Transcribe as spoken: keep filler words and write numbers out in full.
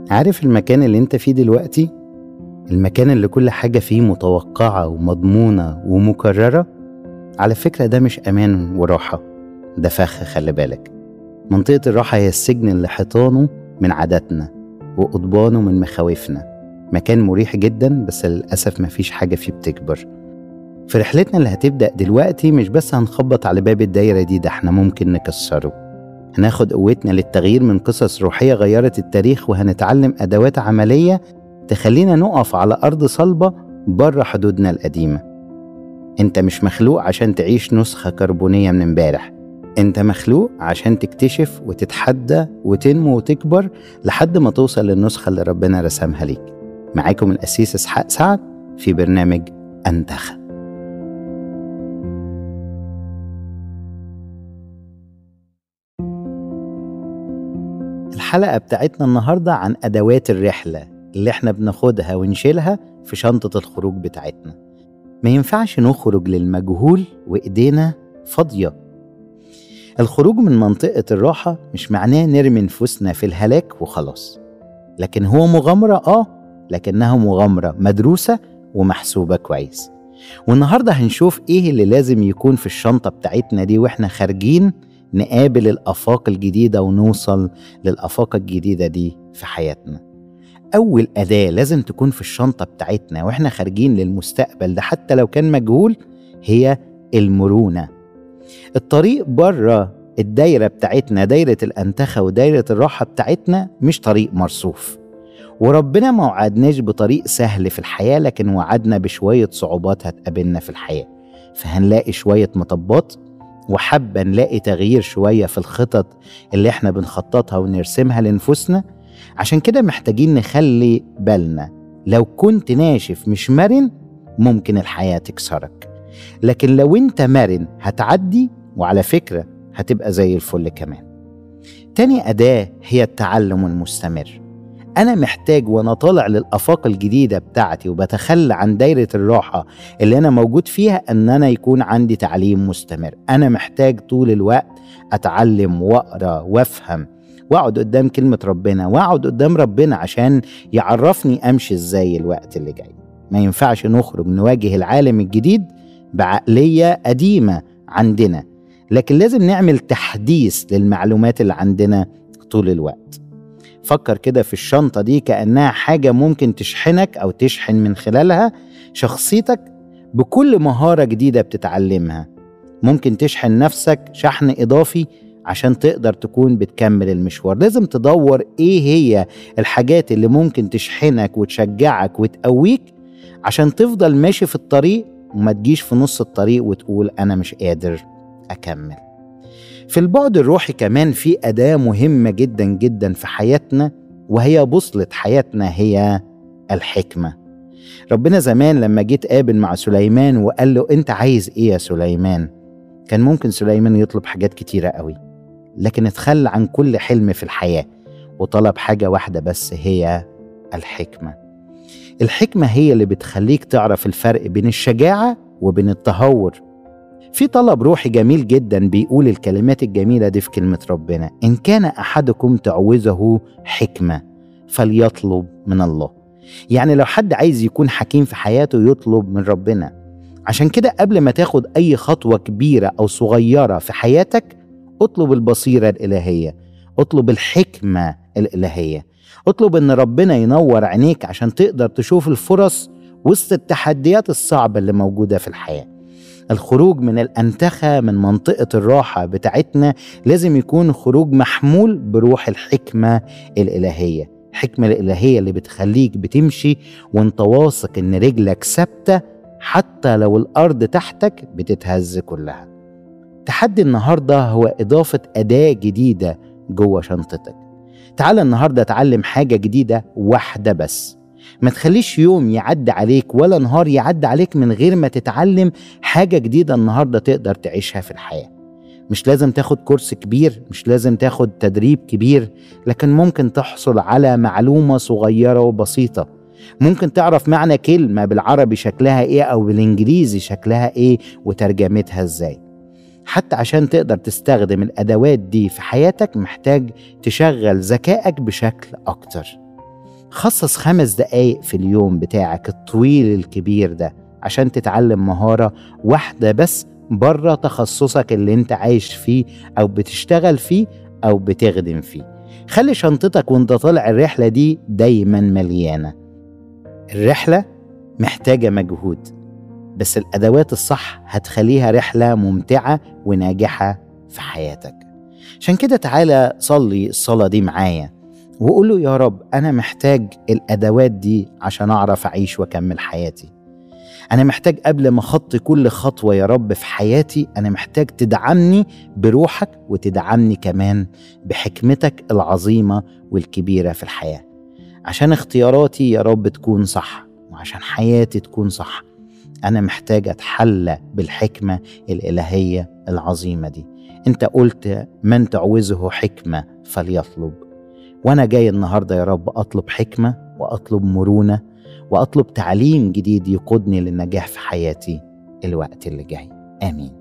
عارف المكان اللي انت فيه دلوقتي؟ المكان اللي كل حاجة فيه متوقعة ومضمونة ومكررة. على فكرة ده مش أمان وراحة، ده فخ. خلي بالك، منطقة الراحة هي السجن اللي حيطانه من عاداتنا وقضبانه من مخاوفنا. مكان مريح جدا بس للأسف مفيش حاجة فيه بتكبر. في رحلتنا اللي هتبدأ دلوقتي مش بس هنخبط على باب الدايرة دي، ده احنا ممكن نكسره. هناخد قوتنا للتغيير من قصص روحية غيرت التاريخ، وهنتعلم أدوات عملية تخلينا نقف على أرض صلبة بره حدودنا القديمة. انت مش مخلوق عشان تعيش نسخة كربونية من امبارح، انت مخلوق عشان تكتشف وتتحدى وتنمو وتكبر لحد ما توصل للنسخة اللي ربنا رسمها ليك. معاكم القسيس إسحاق سعد في برنامج أنتخى. الحلقة بتاعتنا النهاردة عن أدوات الرحلة اللي احنا بناخدها ونشيلها في شنطة الخروج بتاعتنا. ما ينفعش نخرج للمجهول وإيدينا فاضية. الخروج من منطقة الراحة مش معناه نرمي نفوسنا في الهلاك وخلاص، لكن هو مغامرة آه لكنها مغامرة مدروسة ومحسوبة كويس. والنهاردة هنشوف إيه اللي لازم يكون في الشنطة بتاعتنا دي وإحنا خارجين نقابل الآفاق الجديدة ونوصل للآفاق الجديدة دي في حياتنا. أول أداة لازم تكون في الشنطة بتاعتنا وإحنا خارجين للمستقبل ده حتى لو كان مجهول هي المرونة. الطريق بره الدايرة بتاعتنا، دايرة الأنتخى ودايرة الراحة بتاعتنا، مش طريق مرصوف. وربنا ما وعدناش بطريق سهل في الحياة، لكن وعدنا بشوية صعوبات هتقابلنا في الحياة. فهنلاقي شوية مطبات، وحابة نلاقي تغيير شوية في الخطط اللي احنا بنخططها ونرسمها لنفسنا. عشان كده محتاجين نخلي بالنا، لو كنت ناشف مش مرن ممكن الحياة تكسرك، لكن لو انت مرن هتعدي، وعلى فكرة هتبقى زي الفل كمان. تاني أداة هي التعلم المستمر. أنا محتاج وأنا طالع للآفاق الجديدة بتاعتي وبتخلى عن دايرة الراحة اللي أنا موجود فيها أن أنا يكون عندي تعليم مستمر. أنا محتاج طول الوقت أتعلم وأقرأ وأفهم وأقعد قدام كلمة ربنا وأقعد قدام ربنا عشان يعرفني أمشي إزاي الوقت اللي جاي. ما ينفعش نخرج نواجه العالم الجديد بعقلية قديمة عندنا، لكن لازم نعمل تحديث للمعلومات اللي عندنا طول الوقت. فكر كده في الشنطة دي كأنها حاجة ممكن تشحنك أو تشحن من خلالها شخصيتك بكل مهارة جديدة بتتعلمها. ممكن تشحن نفسك شحن إضافي عشان تقدر تكون بتكمل المشوار. لازم تدور إيه هي الحاجات اللي ممكن تشحنك وتشجعك وتقويك عشان تفضل ماشي في الطريق وما تجيش في نص الطريق وتقول أنا مش قادر أكمل. في البعد الروحي كمان في أداة مهمة جدا جدا في حياتنا، وهي بوصلة حياتنا، هي الحكمة. ربنا زمان لما جيت قابل مع سليمان وقال له أنت عايز إيه يا سليمان؟ كان ممكن سليمان يطلب حاجات كتيرة قوي، لكن اتخلى عن كل حلم في الحياة وطلب حاجة واحدة بس، هي الحكمة. الحكمة هي اللي بتخليك تعرف الفرق بين الشجاعة وبين التهور. في طلب روحي جميل جدا بيقول الكلمات الجميلة دي في كلمة ربنا: إن كان أحدكم تعوزه حكمة فليطلب من الله. يعني لو حد عايز يكون حكيم في حياته يطلب من ربنا. عشان كده قبل ما تاخد أي خطوة كبيرة أو صغيرة في حياتك اطلب البصيرة الإلهية، اطلب الحكمة الإلهية، اطلب إن ربنا ينور عينيك عشان تقدر تشوف الفرص وسط التحديات الصعبة اللي موجودة في الحياة. الخروج من الأنتخى من منطقة الراحة بتاعتنا لازم يكون خروج محمول بروح الحكمة الإلهية. الحكمة الإلهية اللي بتخليك بتمشي وانت واثق ان رجلك ثابتة حتى لو الأرض تحتك بتتهز كلها. تحدي النهاردة هو إضافة أداة جديدة جوه شنطتك. تعال النهاردة تعلم حاجة جديدة واحدة بس. ما تخليش يوم يعد عليك ولا نهار يعد عليك من غير ما تتعلم حاجة جديدة النهاردة تقدر تعيشها في الحياة. مش لازم تاخد كورس كبير، مش لازم تاخد تدريب كبير، لكن ممكن تحصل على معلومة صغيرة وبسيطة. ممكن تعرف معنى كلمة بالعربي شكلها ايه او بالانجليزي شكلها ايه وترجمتها ازاي. حتى عشان تقدر تستخدم الأدوات دي في حياتك محتاج تشغل ذكائك بشكل أكتر. خصص خمس دقايق في اليوم بتاعك الطويل الكبير ده عشان تتعلم مهارة واحدة بس بره تخصصك اللي انت عايش فيه أو بتشتغل فيه أو بتخدم فيه. خلي شنطتك وانت طالع الرحلة دي دايما مليانة. الرحلة محتاجة مجهود، بس الأدوات الصح هتخليها رحلة ممتعة وناجحة في حياتك. عشان كده تعالى صلي الصلاة دي معايا وقوله يا رب أنا محتاج الأدوات دي عشان أعرف أعيش وأكمل حياتي. أنا محتاج قبل ما أخطي كل خطوة يا رب في حياتي أنا محتاج تدعمني بروحك وتدعمني كمان بحكمتك العظيمة والكبيرة في الحياة، عشان اختياراتي يا رب تكون صح وعشان حياتي تكون صح. أنا محتاج أتحلى بالحكمة الإلهية العظيمة دي. أنت قلت من تعوزه حكمة فليطلب، وأنا جاي النهاردة يا رب أطلب حكمة وأطلب مرونة وأطلب تعليم جديد يقودني للنجاح في حياتي الوقت اللي جاي. آمين.